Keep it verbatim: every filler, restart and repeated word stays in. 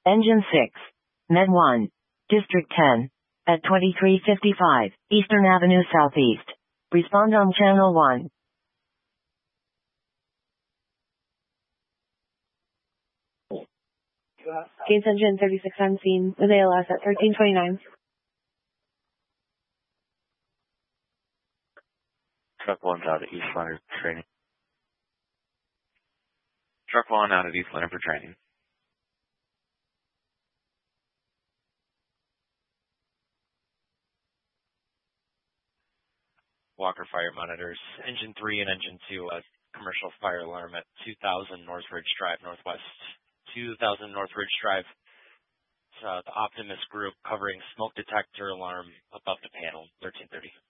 Engine six. Med one. District ten. At twenty-three fifty-five, Eastern Avenue Southeast. Respond on Channel one. Gates Engine thirty-six on scene with A L S at thirteen twenty-nine. Truck one's out at East Leonard for training. Truck one out at East Leonard for training. Walker Fire monitors. Engine three and Engine two, a commercial fire alarm at two thousand Northridge Drive, Northwest. two thousand Northridge Drive. It's uh, the Optimus Group covering smoke detector alarm above the panel, thirteen thirty.